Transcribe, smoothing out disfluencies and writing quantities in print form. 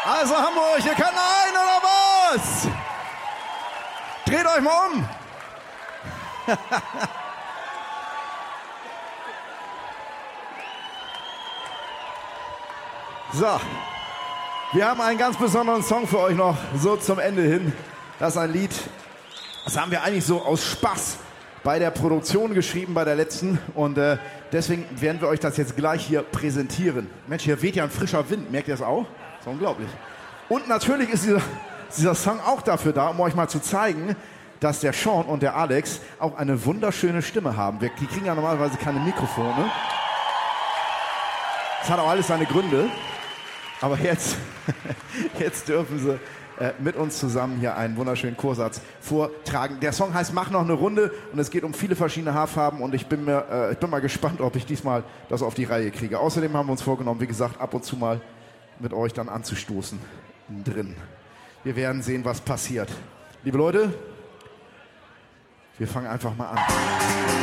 Also Hamburg, ihr kann ein oder was? Dreht euch mal um. So, wir haben einen ganz besonderen Song für euch noch, so zum Ende hin. Das ist ein Lied, das haben wir eigentlich so aus Spaß bei der Produktion geschrieben, bei der letzten. Und deswegen werden wir euch das jetzt gleich hier präsentieren. Mensch, hier weht ja ein frischer Wind, merkt ihr das auch? Das ist unglaublich. Und natürlich ist dieser Song auch dafür da, um euch mal zu zeigen, dass der Sean und der Alex auch eine wunderschöne Stimme haben. Die kriegen ja normalerweise keine Mikrofone. Das hat auch alles seine Gründe. Aber jetzt dürfen sie mit uns zusammen hier einen wunderschönen Chorsatz vortragen. Der Song heißt Mach noch eine Runde und es geht um viele verschiedene Haarfarben und ich bin mal gespannt, ob ich diesmal das auf die Reihe kriege. Außerdem haben wir uns vorgenommen, wie gesagt, ab und zu mal mit euch dann anzustoßen drin. Wir werden sehen, was passiert. Liebe Leute, wir fangen einfach mal an.